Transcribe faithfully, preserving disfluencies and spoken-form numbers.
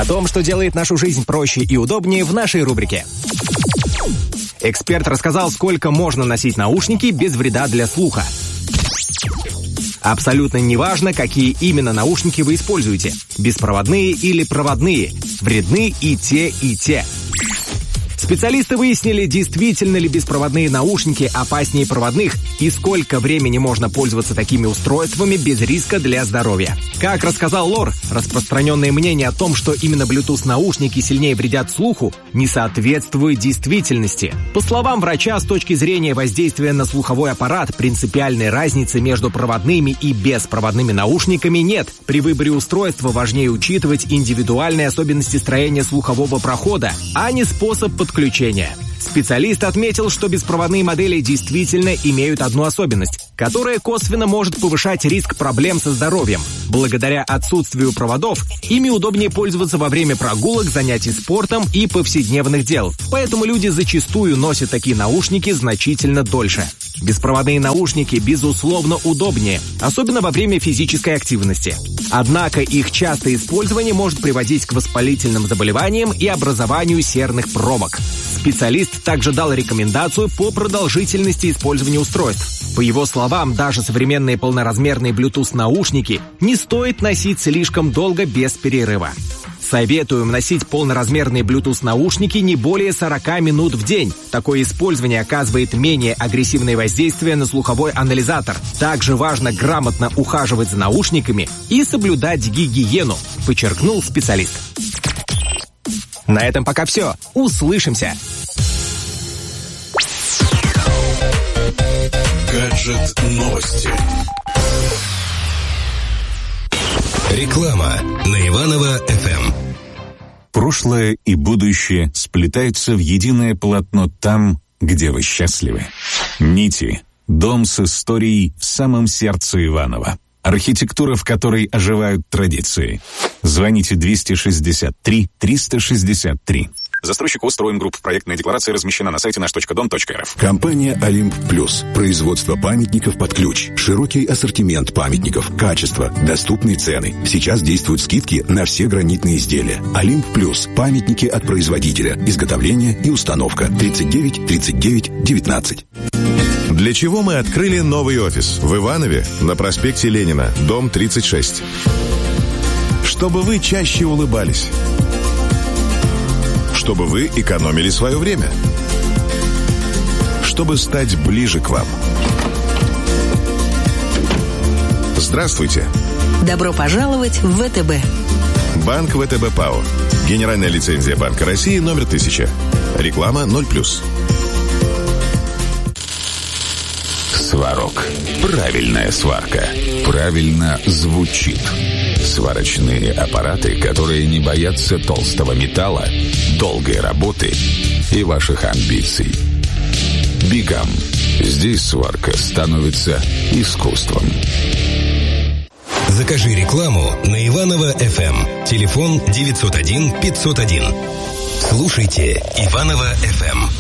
О том, что делает нашу жизнь проще и удобнее, в нашей рубрике. Эксперт рассказал, сколько можно носить наушники без вреда для слуха. Абсолютно неважно, какие именно наушники вы используете. Беспроводные или проводные. Вредны и те, и те. Специалисты выяснили, действительно ли беспроводные наушники опаснее проводных и сколько времени можно пользоваться такими устройствами без риска для здоровья. Как рассказал Лор, распространенное мнение о том, что именно Bluetooth-наушники сильнее вредят слуху, не соответствует действительности. По словам врача, с точки зрения воздействия на слуховой аппарат, принципиальной разницы между проводными и беспроводными наушниками нет. При выборе устройства важнее учитывать индивидуальные особенности строения слухового прохода, а не способ подключения. Специалист отметил, что беспроводные модели действительно имеют одну особенность, которая косвенно может повышать риск проблем со здоровьем. Благодаря отсутствию проводов, ими удобнее пользоваться во время прогулок, занятий спортом и повседневных дел. Поэтому люди зачастую носят такие наушники значительно дольше. Беспроводные наушники, безусловно, удобнее, особенно во время физической активности. Однако их частое использование может приводить к воспалительным заболеваниям и образованию серных пробок. Специалист также дал рекомендацию по продолжительности использования устройств. По его словам, даже современные полноразмерные Bluetooth-наушники не стоит носить слишком долго без перерыва. Советуем носить полноразмерные Bluetooth-наушники не более сорок минут в день. Такое использование оказывает менее агрессивное воздействие на слуховой анализатор. Также важно грамотно ухаживать за наушниками и соблюдать гигиену, подчеркнул специалист. На этом пока все. Услышимся! Гаджет новости. Реклама на Иваново эф эм. Прошлое и будущее сплетаются в единое полотно там, где вы счастливы. Нити. Дом с историей в самом сердце Иваново. Архитектура, в которой оживают традиции. Звоните двести шестьдесят три триста шестьдесят три. Застройщик ОСТРОИМ Групп. Проектная декларация размещена на сайте наш точка дом точка эр эф. Компания «Олимп Плюс». Производство памятников под ключ. Широкий ассортимент памятников. Качество. Доступные цены. Сейчас действуют скидки на все гранитные изделия. «Олимп Плюс». Памятники от производителя. Изготовление и установка. тридцать девять тридцать девять девятнадцать. Для чего мы открыли новый офис? В Иванове, на проспекте Ленина, дом тридцать шесть. Чтобы вы чаще улыбались. Чтобы вы экономили свое время. Чтобы стать ближе к вам. Здравствуйте. Добро пожаловать в вэ тэ бэ. Банк вэ тэ бэ ПАО. Генеральная лицензия Банка России номер тысяча. Реклама ноль плюс. Сварог. Правильная сварка. Правильно звучит. Сварочные аппараты, которые не боятся толстого металла, долгой работы и ваших амбиций. Бигам. Здесь сварка становится искусством. Закажи рекламу на Иваново эф эм. Телефон девятьсот один пятьсот один. Слушайте Иваново эф эм.